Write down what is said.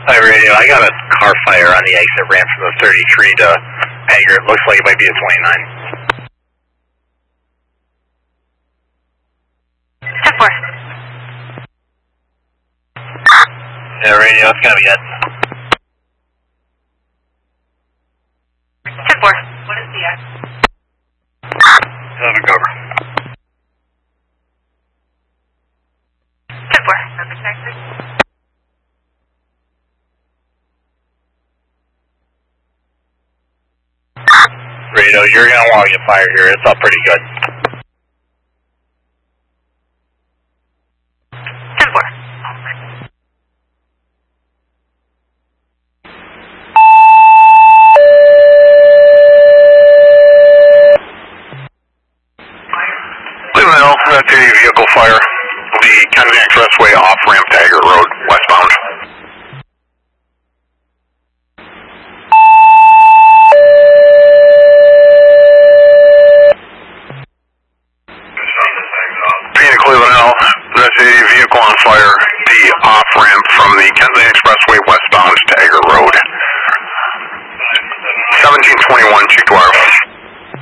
Hi, radio. I got a car fire on the exit ramp from the 33 to Hager. It looks like it might be a 29. 10-4. Yeah, radio. It's gonna be it. 10-4. What is the X? 7 cover. 10-4. Number taxi. Radio, you're gonna want to get fired here. It's up pretty good. 10-4. Cleveland Hill, that's a vehicle fire. The Kennedy Expressway off ramp to Hager Road, westbound. Cleveland Hill, that's a vehicle on fire. The off ramp from the Kennedy Expressway